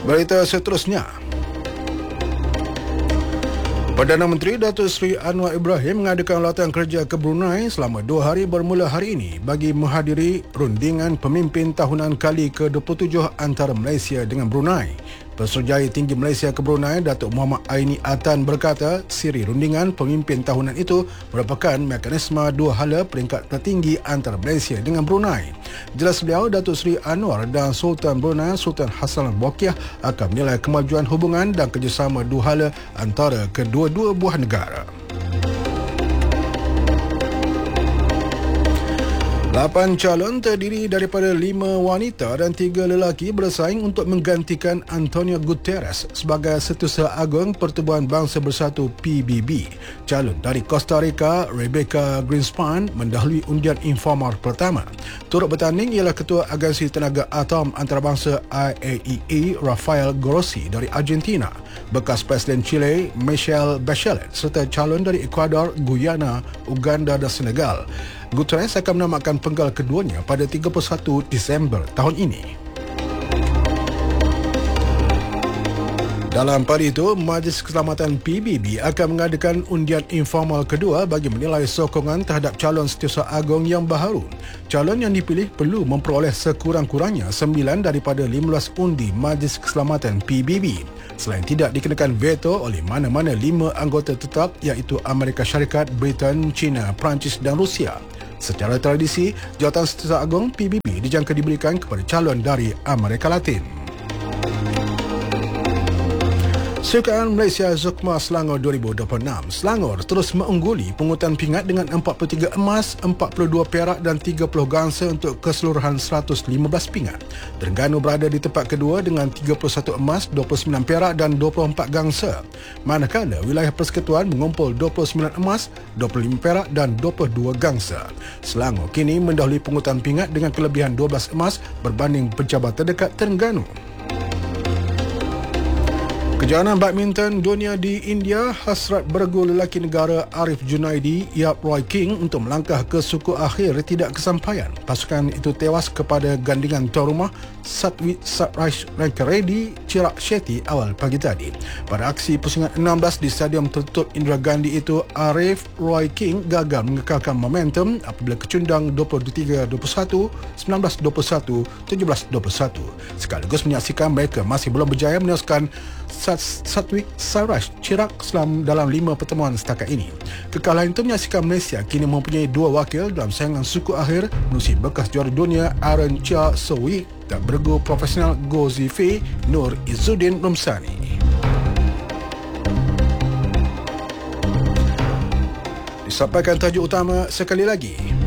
Berita seterusnya. Perdana Menteri Datuk Seri Anwar Ibrahim mengadakan lawatan kerja ke Brunei selama 2 hari bermula hari ini bagi menghadiri rundingan pemimpin tahunan kali ke-27 antara Malaysia dengan Brunei. Pesuruhjaya Tinggi Malaysia ke Brunei, Datuk Muhammad Aini Atan berkata, siri rundingan pemimpin tahunan itu merupakan mekanisme dua hala peringkat tertinggi antara Malaysia dengan Brunei. Jelas beliau, Datuk Seri Anwar dan Sultan Brunei Sultan Hassanal Bolkiah akan menilai kemajuan hubungan dan kerjasama dua hala antara kedua-dua buah negara. 8 calon terdiri daripada 5 wanita dan 3 lelaki bersaing untuk menggantikan Antonio Guterres sebagai Setiausaha Agung Pertubuhan Bangsa Bersatu PBB. Calon dari Costa Rica, Rebecca Greenspan, mendahului undian informal pertama. Turut bertanding ialah Ketua Agensi Tenaga Atom Antarabangsa IAEA Rafael Grossi dari Argentina, bekas Presiden Chile Michelle Bachelet serta calon dari Ecuador, Guyana, Uganda dan Senegal. Guterres akan menamatkan penggal keduanya pada 31 Disember tahun ini. Dalam pada itu, Majlis Keselamatan PBB akan mengadakan undian informal kedua bagi menilai sokongan terhadap calon Setiausaha Agung yang baharu. Calon yang dipilih perlu memperoleh sekurang-kurangnya 9 daripada 15 undi Majlis Keselamatan PBB. Selain tidak dikenakan veto oleh mana-mana 5 anggota tetap iaitu Amerika Syarikat, Britain, China, Perancis dan Rusia. Secara tradisi, jawatan Setiausaha Agung PBB dijangka diberikan kepada calon dari Amerika Latin. Sukan Malaysia Zukma Selangor 2026. Selangor terus mengungguli pungutan pingat dengan 43 emas, 42 perak dan 30 gangsa untuk keseluruhan 115 pingat. Terengganu berada di tempat kedua dengan 31 emas, 29 perak dan 24 gangsa. Manakala wilayah persekutuan mengumpul 29 emas, 25 perak dan 22 gangsa. Selangor kini mendahului pungutan pingat dengan kelebihan 12 emas berbanding pencabar terdekat Terengganu. Kejohanan badminton dunia di India, hasrat bergu lelaki negara Arif Junaidi Yap Roy King untuk melangkah ke suku akhir tidak kesampaian. Pasukan itu tewas kepada gandingan tuan rumah Satvik Satraj Reddy Chirag Shetty awal pagi tadi. Pada aksi pusingan 16 di Stadium Tertutup Indira Gandhi itu, Arif Roy King gagal mengekalkan momentum apabila kecundang 23-21, 19-21, 17-21. Sekaligus menyaksikan mereka masih belum berjaya menewaskan Satvik Satraj Chirag dalam 5 pertemuan setakat ini. Kekalahan itu menyaksikan Malaysia kini mempunyai 2 wakil dalam saingan suku akhir menerusi bekas juara dunia Aaron Chia Sowi dan bergu profesional Gozifi Nur Izzuddin Rumsani. Disampaikan tajuk utama sekali lagi.